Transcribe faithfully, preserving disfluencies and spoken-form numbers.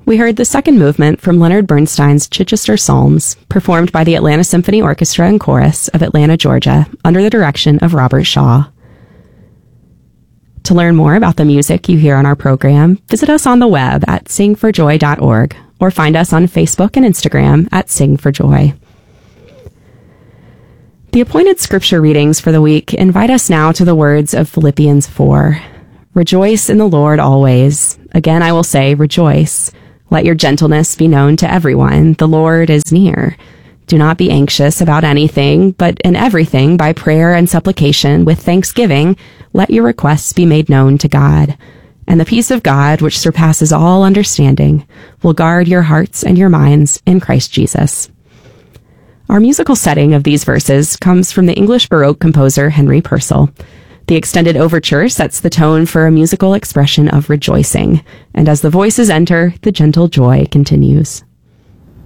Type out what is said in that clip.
We heard the second movement from Leonard Bernstein's Chichester Psalms, performed by the Atlanta Symphony Orchestra and Chorus of Atlanta, Georgia, under the direction of Robert Shaw. To learn more about the music you hear on our program, visit us on the web at sing for joy dot org or find us on Facebook and Instagram at sing for joy. The appointed scripture readings for the week invite us now to the words of Philippians four. Rejoice in the Lord always. Again, I will say, rejoice. Let your gentleness be known to everyone. The Lord is near. Do not be anxious about anything, but in everything, by prayer and supplication, with thanksgiving, let your requests be made known to God. And the peace of God, which surpasses all understanding, will guard your hearts and your minds in Christ Jesus. Our musical setting of these verses comes from the English Baroque composer Henry Purcell. The extended overture sets the tone for a musical expression of rejoicing, and as the voices enter, the gentle joy continues.